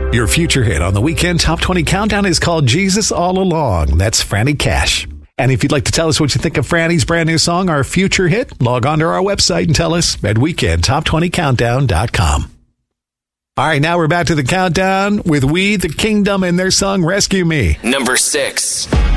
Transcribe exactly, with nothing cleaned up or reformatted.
Your future hit on the Weekend Top twenty Countdown is called Jesus All Along. That's Franny Cash. And if you'd like to tell us what you think of Franny's brand new song, our future hit, log on to our website and tell us at weekend top twenty countdown dot com. All right, now we're back to the countdown with We the Kingdom and their song Rescue Me. Number six.